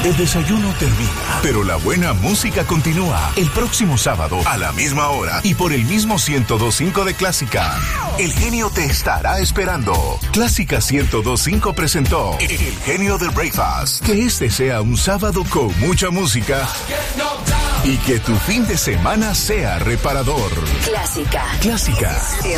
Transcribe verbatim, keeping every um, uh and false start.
El desayuno termina, pero la buena música continúa. El próximo sábado, a la misma hora y por el mismo ciento dos punto cinco de Clásica, El Genio te estará esperando. Clásica ciento dos punto cinco presentó El Genio del Breakfast. Que este sea un sábado con mucha música y que tu fin de semana sea reparador. Clásica. Clásica.